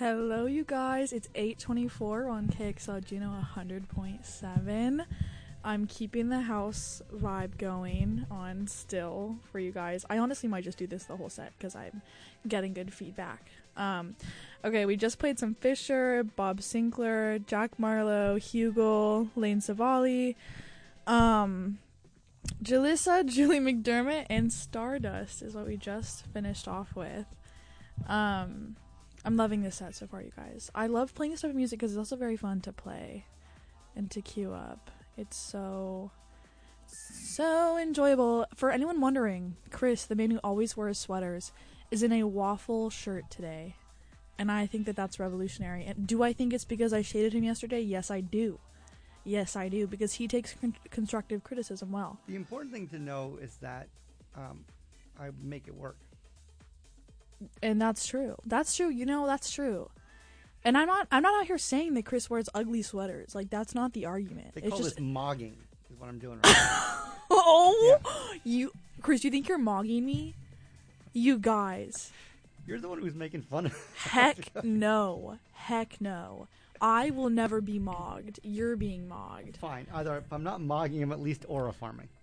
Hello, you guys. It's 8:24 on KXL Juno 100.7. I'm keeping the house vibe going on still for you guys. I honestly might just do this the whole set because I'm getting good feedback. Okay, we just played some Fisher, Bob Sinclar, Jack Marlowe, Hugel, Lane Savali, Jalissa, Julie McDermott, and Stardust is what we just finished off with. I'm loving this set so far, you guys. I love playing this type of music because it's also very fun to play and to cue up. It's so enjoyable. For anyone wondering, Chris, the man who always wears sweaters, is in a waffle shirt today. And I think that that's revolutionary. And do I think it's because I shaded him yesterday? Yes, I do. Yes, I do. Because he takes constructive criticism well. The important thing to know is that I make it work. And that's true. That's true. You know, that's true. And I'm not out here saying that Chris wears ugly sweaters. Like, that's not the argument. They it's call just this mogging, is what I'm doing right now. Oh, yeah. Chris, you think you're mogging me? You guys. You're the one who's making fun of Heck no. Heck no. I will never be mogged. You're being mogged. Fine. Either if I'm not mogging him, at least aura farming.